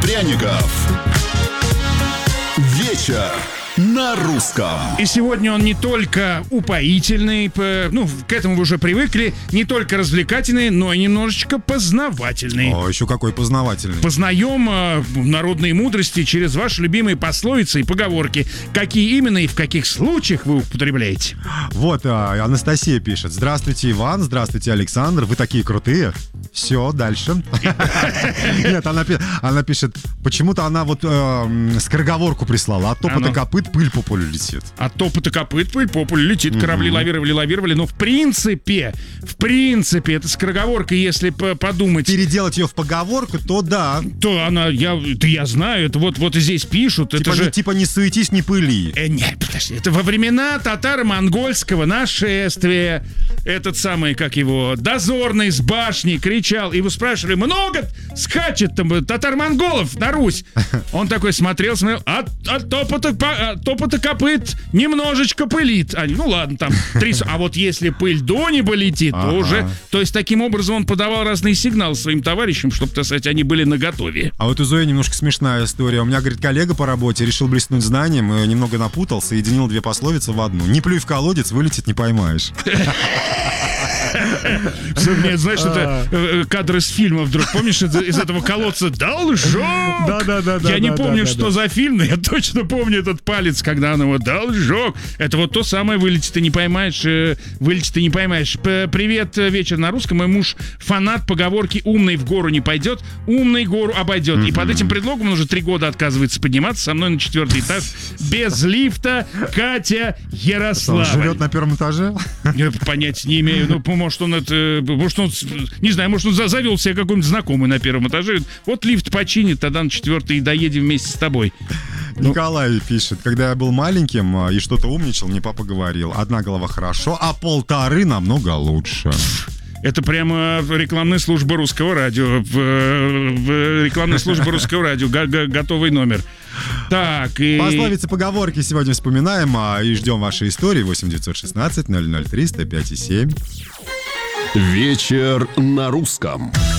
пряников. Вечер на русском. И сегодня он не только упоительный, к этому вы уже привыкли, не только развлекательный, но и немножечко познавательный. О, еще какой познавательный. Познаем народные мудрости через ваши любимые пословицы и поговорки. Какие именно и в каких случаях вы употребляете? Вот, Анастасия пишет. Здравствуйте, Иван, здравствуйте, Александр, вы такие крутые. Все, дальше. Нет, она пишет, почему-то она вот скороговорку прислала. От топота копыт пыль по полю летит. От топота копыт пыль по полю летит. Корабли лавировали. Но в принципе, это скороговорка, если подумать. Переделать ее в поговорку, то да. То она, я знаю, это вот и здесь пишут. Типа, это же... типа не суетись, не пыли. Нет, подожди, это во времена татаро-монгольского нашествия. Этот самый, как его, дозорный с башни кричал. И вы спрашивали, много скачет там татар-монголов на Русь? Он такой смотрел, от топота копыт немножечко пылит. Ну ладно, там 300. А вот если пыль до неба летит, то уже... То есть таким образом он подавал разные сигналы своим товарищам, чтобы, так сказать, они были наготове. А вот у Зои немножко смешная история. У меня, говорит, коллега по работе решил блеснуть знанием, немного напутал, соединил две пословицы в одну. Не плюй в колодец, вылетит, не поймаешь. Знаешь, это кадр из фильма вдруг. Помнишь, из этого колодца должок? Да. Я не помню, что за фильм, но я точно помню этот палец, когда он его должок. Это вот то самое вылетит и не поймаешь. Привет, вечер на русском. Мой муж фанат поговорки «умный в гору не пойдет, умный гору обойдет». И под этим предлогом он уже 3 года отказывается подниматься со мной на 4-й этаж без лифта. Катя Ярославль. Он живет на 1-м этаже? Я понятия не имею. Может он, не знаю, может он завел себе какой-нибудь знакомый на 1-м этаже. Вот лифт починит, тогда на 4-й доедем вместе с тобой. Николай пишет, когда я был маленьким и что-то умничал, мне папа говорил, 1 голова хорошо, а 1,5 намного лучше. Это прямо рекламная служба русского радио. Рекламная служба русского радио. Готовый номер. Так, и... Пословицы, поговорки сегодня вспоминаем и ждем ваши истории. 8 916 003 105 7. Вечер на русском.